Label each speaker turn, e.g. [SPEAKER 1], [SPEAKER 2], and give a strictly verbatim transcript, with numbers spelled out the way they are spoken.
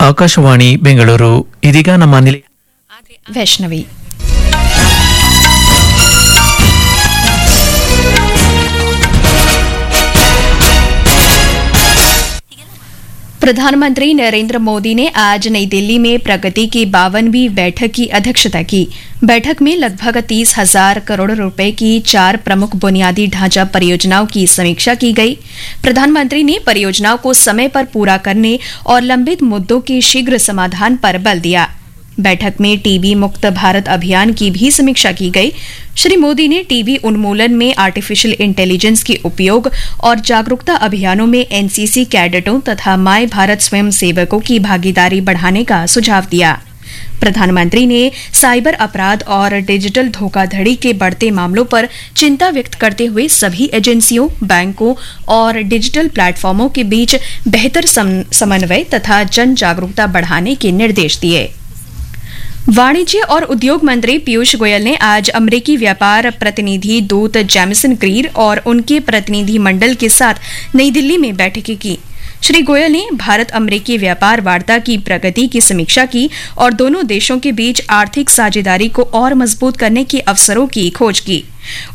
[SPEAKER 1] ಆಕಾಶವಾಣಿ ಬೆಂಗಳೂರು. ಇದೀಗ ನಮ್ಮ ನಿಲಯ
[SPEAKER 2] वैष्णवी। प्रधानमंत्री नरेंद्र मोदी ने आज नई दिल्ली में प्रगति की बावनवीं बैठक की अध्यक्षता की। बैठक में लगभग तीस हजार करोड़ रुपए की चार प्रमुख बुनियादी ढांचा परियोजनाओं की समीक्षा की गई। प्रधानमंत्री ने परियोजनाओं को समय पर पूरा करने और लंबित मुद्दों के शीघ्र समाधान पर बल दिया। बैठक में टीबी मुक्त भारत अभियान की भी समीक्षा की गई। श्री मोदी ने टीबी उन्मूलन में आर्टिफिशियल इंटेलिजेंस के उपयोग और जागरूकता अभियानों में एनसीसी कैडेटों तथा माय भारत स्वयं सेवकों की भागीदारी बढ़ाने का सुझाव दिया। प्रधानमंत्री ने साइबर अपराध और डिजिटल धोखाधड़ी के बढ़ते मामलों पर चिंता व्यक्त करते हुए सभी एजेंसियों, बैंकों और डिजिटल प्लेटफॉर्मों के बीच बेहतर समन्वय तथा जन जागरूकता बढ़ाने के निर्देश दिए। वाणिज्य और उद्योग मंत्री पीयूष गोयल ने आज अमेरिकी व्यापार प्रतिनिधि दूत जेमिसन ग्रीर और उनके प्रतिनिधि मंडल के साथ नई दिल्ली में बैठकें की। श्री गोयल ने भारत अमेरिकी व्यापार वार्ता की प्रगति की समीक्षा की और दोनों देशों के बीच आर्थिक साझेदारी को और मजबूत करने के अवसरों की खोज की।